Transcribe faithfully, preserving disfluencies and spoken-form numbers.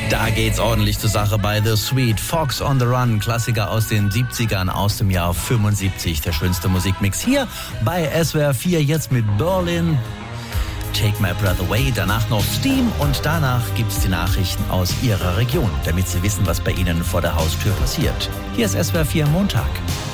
Da geht's ordentlich zur Sache bei The Sweet. Fox on the Run, Klassiker aus den siebzigern, aus dem Jahr fünfundsiebzig. Der schönste Musikmix hier bei S W R vier, jetzt mit Berlin. Take My Breath Away, danach noch Steam und danach gibt's die Nachrichten aus Ihrer Region, damit Sie wissen, was bei Ihnen vor der Haustür passiert. Hier ist S W R vier Montag.